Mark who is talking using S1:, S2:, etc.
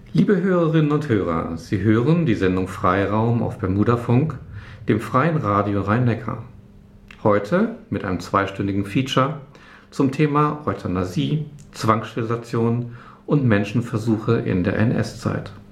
S1: Liebe Hörerinnen und Hörer, Sie hören die Sendung Freiraum auf Bermudafunk, dem freien Radio Rhein-Neckar. Heute mit einem zweistündigen Feature zum Thema Euthanasie, Zwangssterilisation und Menschenversuche in der NS-Zeit.